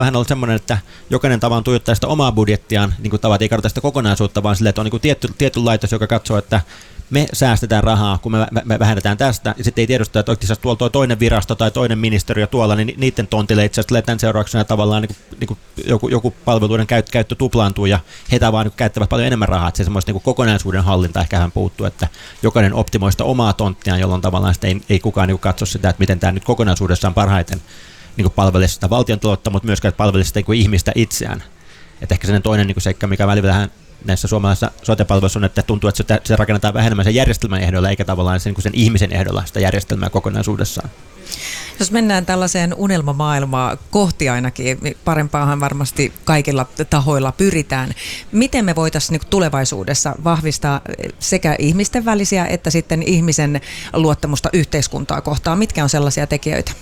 vähän ollut semmoinen, että jokainen tavan tuijottaa sitä omaa budjettiaan, niin kuin tavat ei katsota sitä kokonaisuutta, vaan silleen, että on niin kuin tietty laitos, joka katsoo, että me säästetään rahaa, kun me vähennetään tästä, ja sitten ei tiedosta, että oikeasti tuolla toinen virasto tai toinen ministeriö tuolla, niin niiden tontille itse asiassa tämän seurauksena tavallaan niin joku palveluiden käyttö tuplaantuu, ja heitä vaan niin käyttävät paljon enemmän rahaa, että se semmoista niin kokonaisuuden hallinta ehkä hän puuttuu, että jokainen optimoi sitä omaa tonttiaan, jolloin tavallaan sitä ei kukaan niin katso sitä, että miten tämä nyt kokonaisuudessaan parhaiten niin palvelee sitä valtion taloutta, mutta myöskään palvelee sitä niin ihmistä itseään. Että ehkä sellainen toinen niin seikka, mikä välillä vähän näissä suomalaisissa sote-palveluissa on, että tuntuu, että se rakennetaan vähemmän sen järjestelmän ehdolla, eikä tavallaan sen ihmisen ehdolla sitä järjestelmää kokonaisuudessaan. Jos mennään tällaiseen unelmamaailmaa kohti ainakin, parempaahan varmasti kaikilla tahoilla pyritään. Miten me voitaisiin tulevaisuudessa vahvistaa sekä ihmisten välisiä että sitten ihmisen luottamusta yhteiskuntaa kohtaan? Mitkä on sellaisia tekijöitä?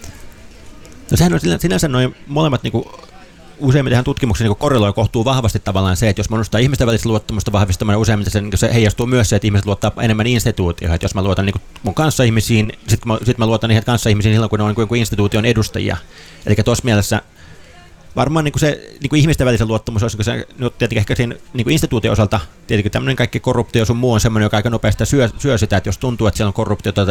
No sehän on sinänsä noin molemmat useimmiten tutkimuksessa niin korreloi kohtuu vahvasti tavallaan se, että jos mä nostaa ihmisten välistä luottamusta vahvistamaan, useimmiten se heijastuu myös se, että ihmiset luottaa enemmän instituutioihin. Että jos mä luotan mun kanssaihmisiin, sit mä luotan niihin kanssaihmisiin silloin, kun ne on niin instituution edustajia. Eli tuossa mielessä varmaan se ihmisten välisen luottamus olisi se, tietenkin ehkä siinä instituution osalta, tietenkin tämmöinen kaikki korruptio sun muu on semmoinen, joka aika nopeasti syö sitä, että jos tuntuu, että siellä on korruptiota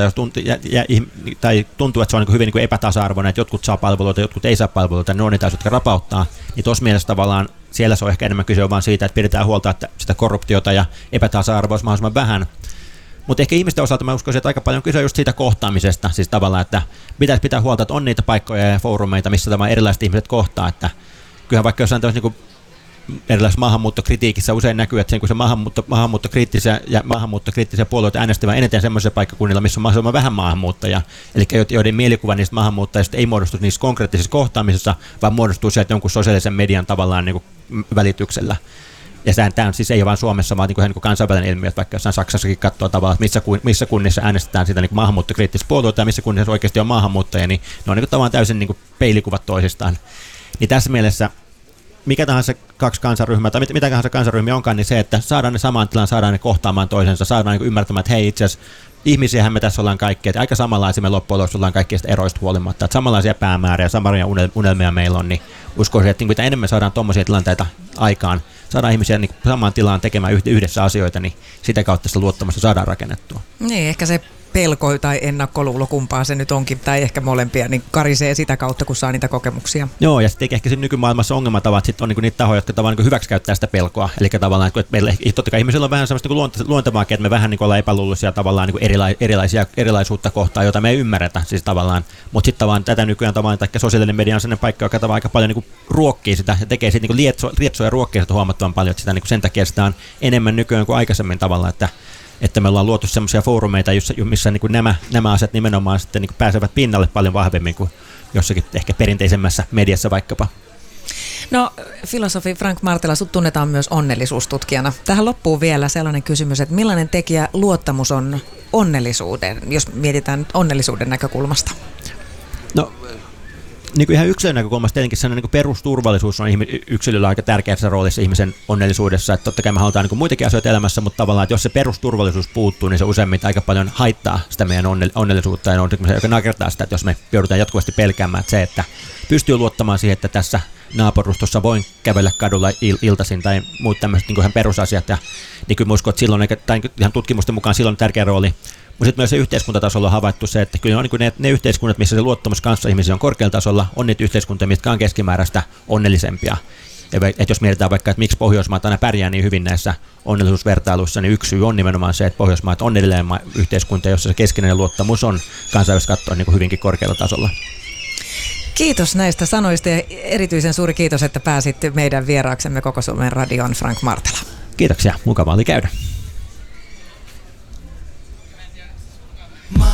tai tuntuu, että se on hyvin epätasa-arvoinen, että jotkut saa palveluita, jotkut ei saa palveluita, ne on niitä, jotka rapauttaa, niin tuossa mielessä tavallaan siellä se on ehkä enemmän kyse vaan siitä, että pidetään huolta, että sitä korruptiota ja epätasa-arvoa olisi mahdollisimman vähän. Mutta ehkä ihmisten osalta mä uskoisin, että aika paljon kyse just siitä kohtaamisesta, siis tavallaan, että pitäisi pitää huolta, että on niitä paikkoja ja foorumeita, missä tämä erilaiset ihmiset kohtaa, että kyllähän vaikka jossain tämmöisessä erilaisessa maahanmuuttokritiikissä usein näkyy, että se maahanmuuttokriittisiä puolueita äänestävät eniten semmoisilla paikkakunnilla, missä on mahdollisimman vähän maahanmuuttajia, eli joiden mielikuva niistä maahanmuuttajista ei muodostu niissä konkreettisissa kohtaamisissa, vaan muodostuu sieltä jonkun sosiaalisen median tavallaan välityksellä. Ja tämä siis ei ole vain Suomessa, vaan niin kansainvälinen ilmiö, että vaikka jossain Saksassakin katsoo tavallaan, että missä kunnissa äänestetään siitä niin maahanmuuttokriittistä puolueita ja missä kunnissa oikeasti on maahanmuuttajia, niin ne on tavallaan täysin peilikuvat toisistaan. Niin tässä mielessä mikä tahansa kaksi kansanryhmää tai mitä tahansa kansanryhmiä onkaan, niin se, että saadaan ne samaan tilaan, saadaan ne kohtaamaan toisensa, saadaan ymmärtämään, että hei itse asiassa ihmisiähän me tässä ollaan kaikki, että aika samanlaisia me loppujen lopuksi ollaan kaikista eroista huolimatta, että samanlaisia päämääriä, samanlaisia unelmia meillä on, niin uskoisin, että mitä enemmän saadaan tuommoisia tilanteita aikaan, saadaan ihmisiä samaan tilaan tekemään yhdessä asioita, niin sitä kautta sitä luottamusta saadaan rakennettua. Niin, ehkä se pelko tai ennakkoluulo, kumpaa se nyt onkin, tai ehkä molempia, niin karisee sitä kautta, kun saa niitä kokemuksia. Joo, ja sitten ehkä siinä nykymaailmassa ongelmatavat sitten on niitä tahoja, jotka tavallaan hyväksikäyttää sitä pelkoa. Eli tavallaan, että meillä totta kai ihmisillä on vähän sellaista luontevaakin, että me vähän ollaan epäluuloisia tavallaan erilaisuutta kohtaan, jota me ei ymmärretä siis tavallaan. Mutta sitten tavallaan tätä nykyään tavallaan, että sosiaalinen media on sellainen paikka, joka tavallaan aika paljon ruokkii sitä ja tekee siitä lietsoa ja ruokkii sitä huomattavan paljon, että sitä sen takia sitä on enemmän nykyään kuin aikaisemmin tavallaan, että me ollaan luotu semmoisia foorumeita, missä nämä asiat nimenomaan sitten pääsevät pinnalle paljon vahvemmin kuin jossakin ehkä perinteisemmässä mediassa vaikkapa. No, filosofi Frank Martela, sut tunnetaan myös onnellisuustutkijana. Tähän loppuu vielä sellainen kysymys, että millainen tekijä luottamus on onnellisuuden, jos mietitään onnellisuuden näkökulmasta? No, ihan yksilön näkökulmasta tietenkin sellainen perusturvallisuus on yksilöllä aika tärkeässä roolissa ihmisen onnellisuudessa. Että totta kai me halutaan muitakin asioita elämässä, mutta tavallaan, että jos se perusturvallisuus puuttuu, niin se useimmin aika paljon haittaa sitä meidän onnellisuutta ja joka nakertaa sitä, että jos me joudutaan jatkuvasti pelkäämään, että se, että pystyy luottamaan siihen, että tässä naapurustossa voin kävellä kadulla iltaisin tai muut tämmöiset ihan perusasiat. Ja niin kyllä uskon, että silloin, tai ihan tutkimusten mukaan silloin on tärkeä rooli. Mutta sitten myös se yhteiskuntatasolla on havaittu se, että kyllä on ne yhteiskunnat, missä se luottamus kanssaihmisiä on korkealla tasolla, on niitä yhteiskuntia, mitkä on keskimääräistä onnellisempia. Et jos mietitään vaikka, että miksi Pohjoismaat aina pärjää niin hyvin näissä onnellisuusvertailuissa, niin yksi syy on nimenomaan se, että Pohjoismaat on onnellinen yhteiskunta, jossa se keskinäinen luottamus on kansainvälisesti katsoen hyvinkin korkealla tasolla. Kiitos näistä sanoista ja erityisen suuri kiitos, että pääsit meidän vieraaksemme Koko Suomen Radioon, Frank Martela. Kiitoksia, mukavaa oli käydä.